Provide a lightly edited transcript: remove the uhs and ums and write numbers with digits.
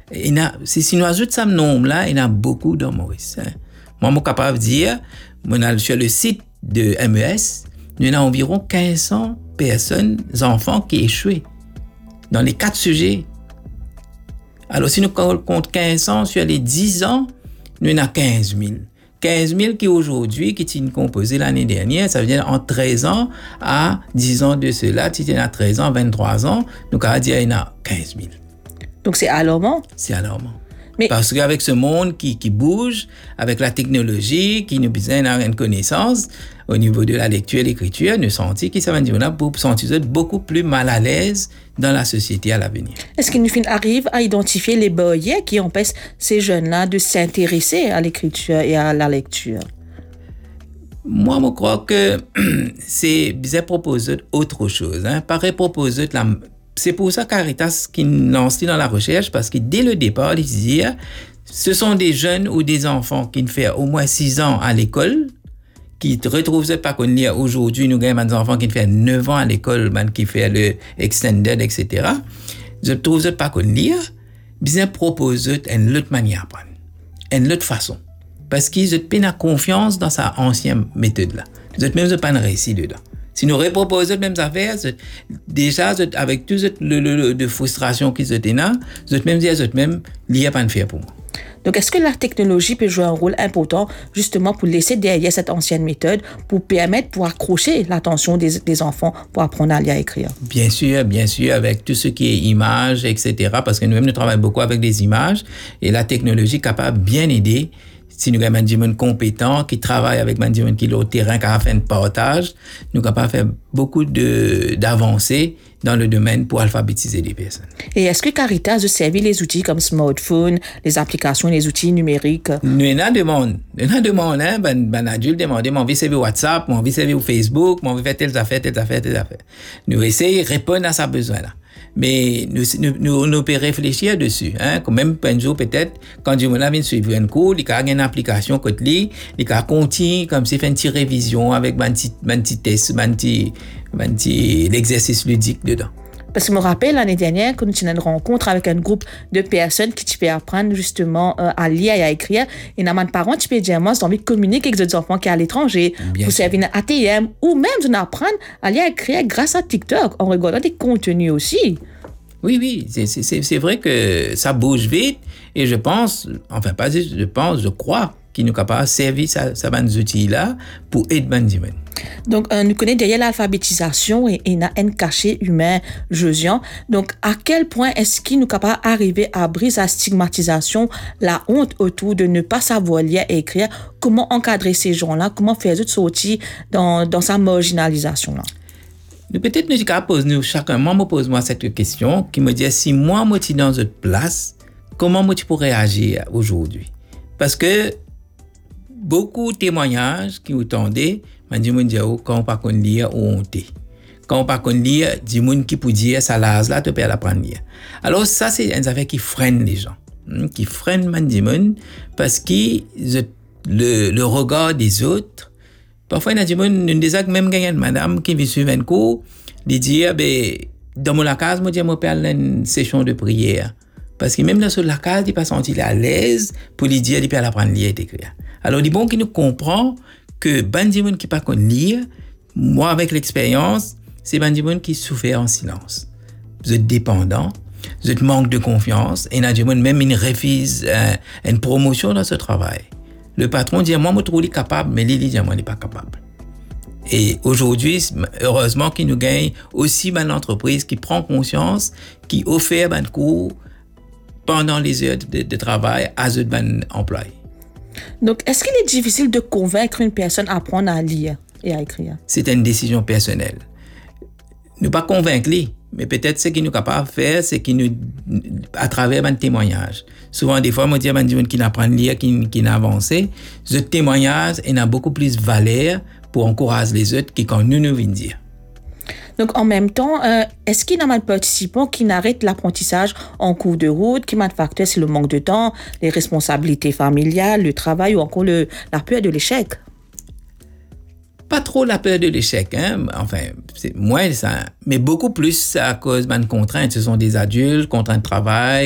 Si nous ajoutons ça nombre là, il y en a beaucoup dans Maurice. Hein. Moi, je suis capable de dire, sur le site de MES, il y a environ 1500 personnes, enfants qui échouent dans les 4 sujets. Alors, si nous comptons 1500 sur les 10 ans, nous en avons 15 000. 15 000 qui aujourd'hui, qui sont composés l'année dernière, ça veut dire en 13 ans à 10 ans de cela, si tu as 13 ans, 23 ans, nous allons dire qu'il y en a 15 000. Donc, c'est alarmant? C'est alarmant. Mais parce qu'avec ce monde qui bouge, avec la technologie, qui nous besoin d'avoir une connaissance au niveau de la lecture et l'écriture, nous sentons qu'ils savent pour sentir beaucoup plus mal à l'aise dans la société à l'avenir. Est-ce qu'ils nous arrivent à identifier les barrières qui empêchent ces jeunes-là de s'intéresser à l'écriture et à la lecture? Moi, je crois que c'est bien proposer autre chose. Hein. Pareil, proposer c'est pour ça Caritas qui lance dans la recherche, parce que dès le départ, ils disent ce sont des jeunes ou des enfants qui font au moins 6 ans à l'école, qui retrouvent pas qu'on lit aujourd'hui, nous avons des enfants qui font 9 ans à l'école, qui font le extended, etc. Je trouve pas qu'on lit, bien proposer une autre manière d'apprendre, une autre façon. Parce qu'ils ont pas confiance dans sa ancienne méthode là. Ils ont même pas réussi dedans. Si nous reproposons les mêmes affaires, déjà, avec tout de frustration qu'ils ont là, ils même, il n'y a pas de faire pour moi. Donc, est-ce que la technologie peut jouer un rôle important, justement, pour laisser derrière cette ancienne méthode, pour permettre, pour accrocher l'attention des enfants, pour apprendre à lire et écrire? Bien sûr, avec tout ce qui est images, etc., parce que nous-mêmes, nous travaillons beaucoup avec des images, et la technologie est capable de bien aider. Si nous avons des gens compétents qui travaillent avec des gens qui ont le terrain, qui ont fait un partage, nous sommes capables de faire beaucoup d'avancées dans le domaine pour alphabétiser les personnes. Et est-ce que Caritas a servi les outils comme smartphone, les applications, les outils numériques? Nous en demandons, hein, ben adulte demande, m'en envie servir WhatsApp, m'en envie servir Facebook, m'en envie faire telles affaires. Nous essayons de répondre à sa besoin là. Mais nous peut réfléchir dessus, hein, quand même un jour peut-être quand je vient suivre un cours, il y a une application côté lui, il y a continue comme si fait une petite révision avec un petit test, l'exercice ludique dedans. Parce que je me rappelle l'année dernière que nous avons une rencontre avec un groupe de personnes qui peuvent apprendre justement à lire et à écrire. Et nous avons des parents qui peuvent dire moi, j'ai envie de communiquer avec d'autres enfants qui sont à l'étranger. Vous savez, une ATM ou même d'apprendre à lire et écrire grâce à TikTok en regardant des contenus aussi. Oui, c'est vrai que ça bouge vite et je crois qu'il nous capable de servir ces outils-là pour aider les gens. Donc, nous connaissons derrière l'alphabétisation et un cachet humain, Josian. Donc, à quel point est-ce qu'il nous capable d'arriver à briser la stigmatisation, la honte autour de ne pas savoir lire et écrire? Comment encadrer ces gens-là? Comment faire eux sortir dans sa marginalisation-là? Peut-être chacun, moi, me pose cette question, qui me dit, si moi, je suis dans une place, comment je pourrais réagir aujourd'hui? Parce que beaucoup de témoignages qui vous tendaient, je dis, quand on ne peut pas lire ou honte. Quand on ne peut pas lire, des gens qui peuvent dire, ça là, tu peux apprendre à lire. Alors, ça, c'est une affaire qui freine les gens, qui freine les gens, parce que le regard des autres. Parfois, il y a des gens, même une madame qui vient suivre un cours, qui dit, dans mon case, je vais faire une session de prière. Parce que même dans la case, il ne pas sentir à l'aise pour lui dire, il peut apprendre à lire et écrire. Alors, il est bon qu'il nous comprend que les gens qui ne peuvent pas lire, moi, avec l'expérience, c'est les gens qui souffrent en silence. Vous êtes dépendants, vous êtes manque de confiance, et les gens même ils refusent une promotion dans ce travail. Le patron dit, moi, je trouve capable, mais lui dit, moi, il n'est pas capable. Et aujourd'hui, heureusement qu'il nous gagne aussi une entreprise qui prend conscience, qui offre un cours pendant les heures de travail à ce employé. Donc, est-ce qu'il est difficile de convaincre une personne à apprendre à lire et à écrire? C'est une décision personnelle. Nous pas convaincre lui, mais peut-être ce qu'il nous capable de faire, c'est qu'il nous, à travers un témoignage. Souvent, des fois, moi, je dis qui n'apprend à lire, qui n'a avancé. Ce témoignage, il a beaucoup plus de valeur pour encourager les autres que quand nous venons dire. Donc, en même temps, est-ce qu'il y a des participants qui n'arrêtent l'apprentissage en cours de route, qui facteur c'est le manque de temps, les responsabilités familiales, le travail ou encore la peur de l'échec? Pas trop la peur de l'échec, hein. Enfin, c'est moins ça, mais beaucoup plus à cause de contraintes. Ce sont des adultes, contraintes de travail,